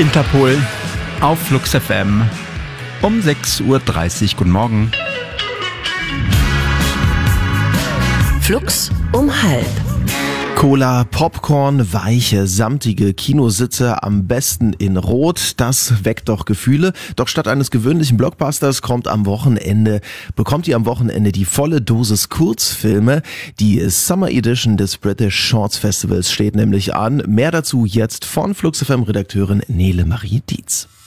Interpol auf Flux FM um 6.30 Uhr. Guten Morgen. Flux um halb. Cola, Popcorn, weiche, samtige Kinositze, am besten in Rot, das weckt doch Gefühle. Doch statt eines gewöhnlichen Blockbusters bekommt ihr am Wochenende die volle Dosis Kurzfilme. Die Summer Edition des British Shorts Festivals steht nämlich an. Mehr dazu jetzt von Flux FM Redakteurin Nele Marie Dietz.